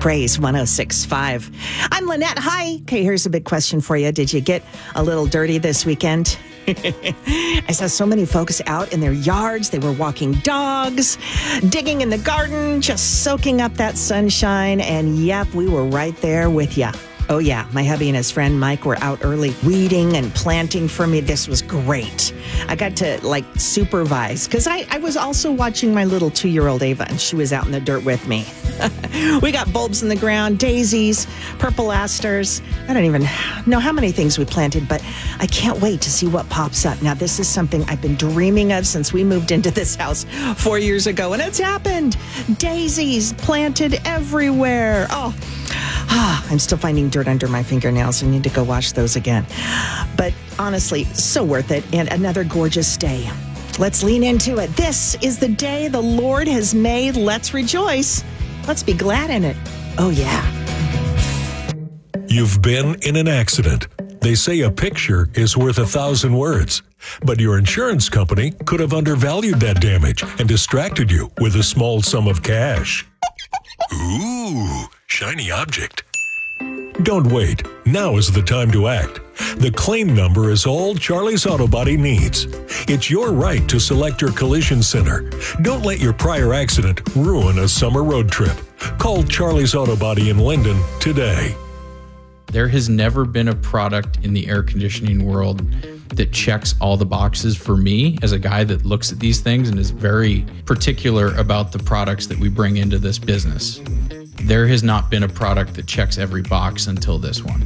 Praise 106.5. I'm Lynette. Hi. Okay, here's a big question for you. Did you get a little dirty this weekend? I saw so many folks out in their yards. They were walking dogs, digging in the garden, just soaking up that sunshine. And yep, we were right there with you. Oh, yeah. My hubby and his friend Mike were out early weeding and planting for me. This was great. I got to supervise because I was also watching my little 2-year-old Ava, and she was out in the dirt with me. We got bulbs in the ground, daisies, purple asters. I don't even know how many things we planted, but I can't wait to see what pops up. Now, this is something I've been dreaming of since we moved into this house 4 years ago, and it's happened. Daisies planted everywhere. I'm still finding dirt under my fingernails. I need to go wash those again. But honestly, so worth it, and another gorgeous day. Let's lean into it. This is the day the Lord has made. Let's rejoice. Let's be glad in it. Oh, yeah. You've been in an accident. They say a picture is worth 1,000 words. But your insurance company could have undervalued that damage and distracted you with a small sum of cash. Ooh, shiny object. Don't wait. Now is the time to act. The claim number is all Charlie's Auto Body needs. It's your right to select your collision center. Don't let your prior accident ruin a summer road trip. Call Charlie's Auto Body in Linden today. There has never been a product in the air conditioning world that checks all the boxes for me as a guy that looks at these things and is very particular about the products that we bring into this business. There has not been a product that checks every box until this one.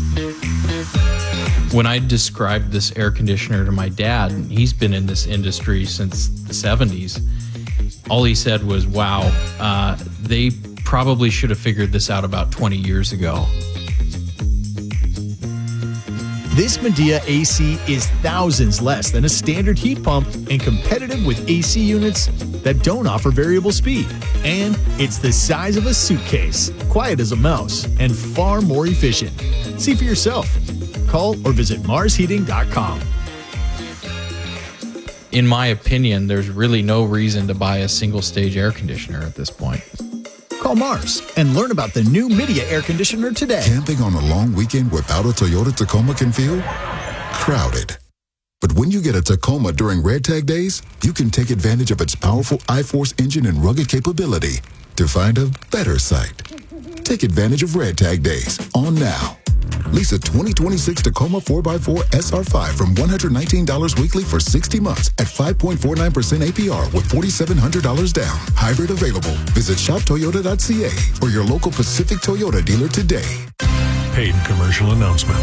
When I described this air conditioner to my dad, he's been in this industry since the 70s, all he said was, wow, they probably should have figured this out about 20 years ago. This Midea AC is thousands less than a standard heat pump and competitive with AC units that don't offer variable speed. And it's the size of a suitcase, quiet as a mouse, and far more efficient. See for yourself. Call or visit marsheating.com. In my opinion, there's really no reason to buy a single-stage air conditioner at this point. Call Mars and learn about the new Midea air conditioner today. Camping on a long weekend without a Toyota Tacoma can feel crowded. But when you get a Tacoma during Red Tag Days, you can take advantage of its powerful I-Force engine and rugged capability to find a better site. Take advantage of Red Tag Days on now. Lease a 2026 Tacoma 4x4 SR5 from $119 weekly for 60 months at 5.49% APR with $4,700 down. Hybrid available. Visit shoptoyota.ca or your local Pacific Toyota dealer today. Paid commercial announcement.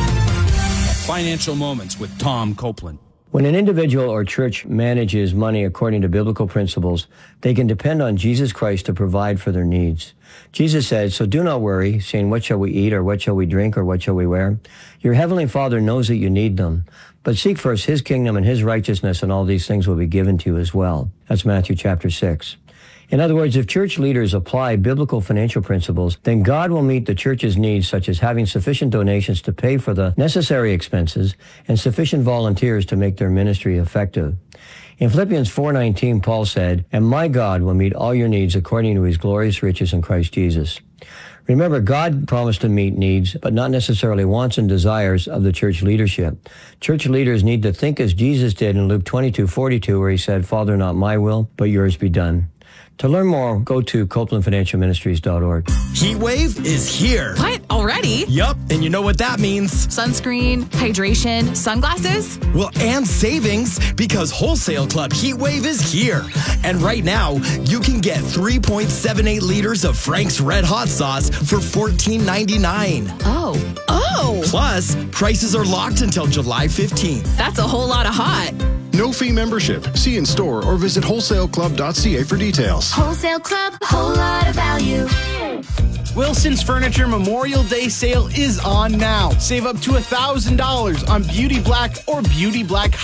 Financial Moments with Tom Copeland. When an individual or church manages money according to biblical principles, they can depend on Jesus Christ to provide for their needs. Jesus said, "So do not worry, saying, what shall we eat, or what shall we drink, or what shall we wear? Your heavenly Father knows that you need them. But seek first his kingdom and his righteousness, and all these things will be given to you as well." That's Matthew chapter 6. In other words, if church leaders apply biblical financial principles, then God will meet the church's needs, such as having sufficient donations to pay for the necessary expenses and sufficient volunteers to make their ministry effective. In Philippians 4:19, Paul said, "And my God will meet all your needs according to his glorious riches in Christ Jesus." Remember, God promised to meet needs, but not necessarily wants and desires of the church leadership. Church leaders need to think as Jesus did in Luke 22:42, where he said, "Father, not my will, but yours be done." To learn more, go to CopelandFinancialMinistries.org. Heat wave is here. What? Already? Yup, and you know what that means. Sunscreen, hydration, sunglasses? Well, and savings, because Wholesale Club Heat Wave is here. And right now, you can get 3.78 liters of Frank's Red Hot Sauce for $14.99. Oh. Plus, prices are locked until July 15th. That's a whole lot of hot. No fee membership. See in store or visit wholesaleclub.ca for details. Wholesale Club, a whole lot of value. Wilson's Furniture Memorial Day sale is on now. Save up to $1,000 on Beauty Black or Beauty Black